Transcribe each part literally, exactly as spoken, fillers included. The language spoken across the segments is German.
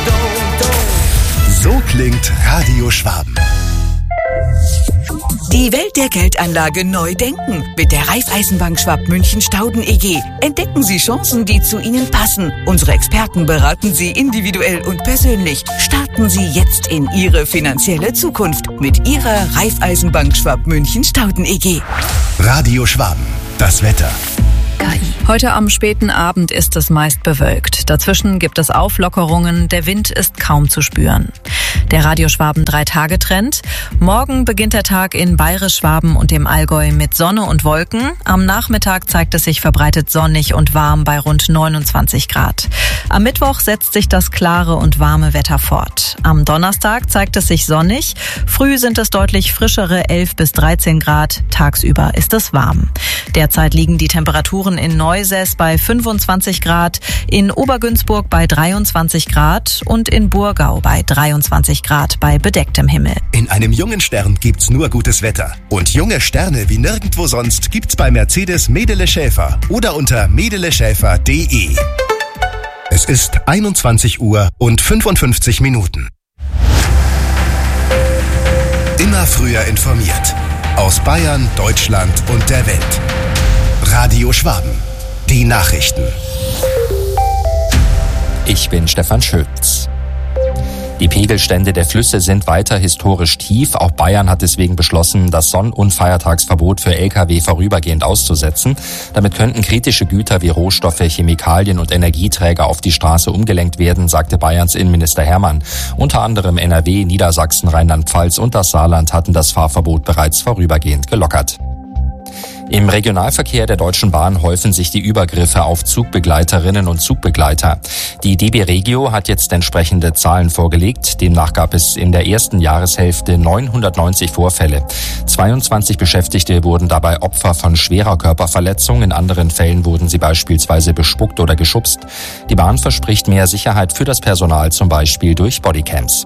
So klingt Radio Schwaben. Die Welt der Geldanlage neu denken. Mit der Raiffeisenbank Schwab München Stauden E G entdecken Sie Chancen, die zu Ihnen passen. Unsere Experten beraten Sie individuell und persönlich. Starten Sie jetzt in Ihre finanzielle Zukunft mit Ihrer Raiffeisenbank Schwab München Stauden E G. Radio Schwaben. Das Wetter. Heute am späten Abend ist es meist bewölkt. Dazwischen gibt es Auflockerungen, der Wind ist kaum zu spüren. Der Radio Schwaben drei-Tage-Trend. Morgen beginnt der Tag in Bayerisch-Schwaben und dem Allgäu mit Sonne und Wolken. Am Nachmittag zeigt es sich verbreitet sonnig und warm bei rund neunundzwanzig Grad. Am Mittwoch setzt sich das klare und warme Wetter fort. Am Donnerstag zeigt es sich sonnig. Früh sind es deutlich frischere elf bis dreizehn Grad. Tagsüber ist es warm. Derzeit liegen die Temperaturen in Neusäß bei fünfundzwanzig Grad, in Obergünzburg bei dreiundzwanzig Grad und in Burgau bei dreiundzwanzig Grad bei bedecktem Himmel. In einem jungen Stern gibt's nur gutes Wetter. Und junge Sterne wie nirgendwo sonst gibt's bei Mercedes Medele Schäfer oder unter medele schäfer punkt de. Es ist einundzwanzig Uhr und fünfundfünfzig Minuten. Immer früher informiert. Aus Bayern, Deutschland und der Welt. Radio Schwaben. Die Nachrichten. Ich bin Stefan Schütz. Die Pegelstände der Flüsse sind weiter historisch tief. Auch Bayern hat deswegen beschlossen, das Sonn- und Feiertagsverbot für L K W vorübergehend auszusetzen. Damit könnten kritische Güter wie Rohstoffe, Chemikalien und Energieträger auf die Straße umgelenkt werden, sagte Bayerns Innenminister Hermann. Unter anderem N R W, Niedersachsen, Rheinland-Pfalz und das Saarland hatten das Fahrverbot bereits vorübergehend gelockert. Im Regionalverkehr der Deutschen Bahn häufen sich die Übergriffe auf Zugbegleiterinnen und Zugbegleiter. Die D B Regio hat jetzt entsprechende Zahlen vorgelegt. Demnach gab es in der ersten Jahreshälfte neunhundertneunzig Vorfälle. zweiundzwanzig Beschäftigte wurden dabei Opfer von schwerer Körperverletzung. In anderen Fällen wurden sie beispielsweise bespuckt oder geschubst. Die Bahn verspricht mehr Sicherheit für das Personal, zum Beispiel durch Bodycams.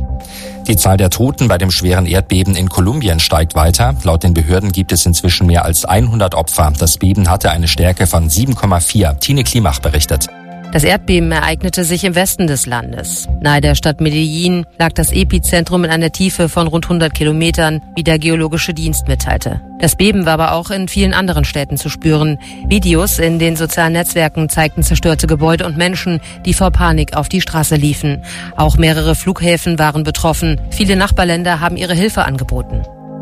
Die Zahl der Toten bei dem schweren Erdbeben in Kolumbien steigt weiter. Laut den Behörden gibt es inzwischen mehr als hundert Opfer. Das Beben hatte eine Stärke von sieben Komma vier. Tine Klimach berichtet. Das Erdbeben ereignete sich im Westen des Landes. Nahe der Stadt Medellin lag das Epizentrum in einer Tiefe von rund hundert Kilometern, wie der Geologische Dienst mitteilte. Das Beben war aber auch in vielen anderen Städten zu spüren. Videos in den sozialen Netzwerken zeigten zerstörte Gebäude und Menschen, die vor Panik auf die Straße liefen. Auch mehrere Flughäfen waren betroffen. Viele Nachbarländer haben ihre Hilfe angeboten.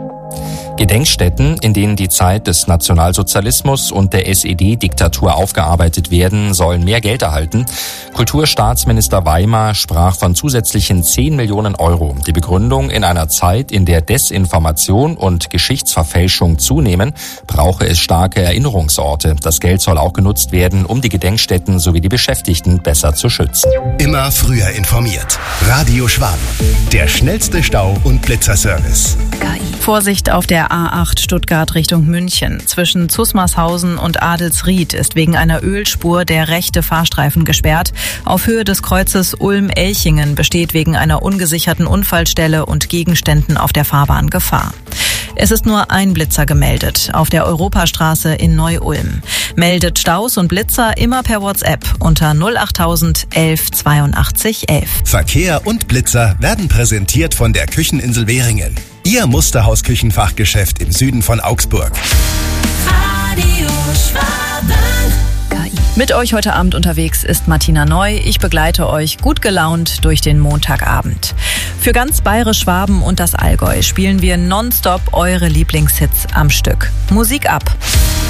Gedenkstätten, in denen die Zeit des Nationalsozialismus und der S E D-Diktatur aufgearbeitet werden, sollen mehr Geld erhalten. Kulturstaatsminister Weimar sprach von zusätzlichen zehn Millionen Euro. Die Begründung: in einer Zeit, in der Desinformation und Geschichtsverfälschung zunehmen, brauche es starke Erinnerungsorte. Das Geld soll auch genutzt werden, um die Gedenkstätten sowie die Beschäftigten besser zu schützen. Immer früher informiert. Radio Schwaben. Der schnellste Stau- und Blitzerservice. Vorsicht auf der A acht Stuttgart Richtung München. Zwischen Zusmarshausen und Adelsried ist wegen einer Ölspur der rechte Fahrstreifen gesperrt. Auf Höhe des Kreuzes Ulm-Elchingen besteht wegen einer ungesicherten Unfallstelle und Gegenständen auf der Fahrbahn Gefahr. Es ist nur ein Blitzer gemeldet auf der Europastraße in Neu-Ulm. Meldet Staus und Blitzer immer per WhatsApp unter null achttausend elf zweiundachtzig elf. Verkehr und Blitzer werden präsentiert von der Kücheninsel Währingen. Ihr Musterhaus-Küchenfachgeschäft im Süden von Augsburg. Radio Schwaben. Mit euch heute Abend unterwegs ist Martina Neu. Ich begleite euch gut gelaunt durch den Montagabend. Für ganz Bayerisch-Schwaben und das Allgäu spielen wir nonstop eure Lieblingshits am Stück. Musik ab!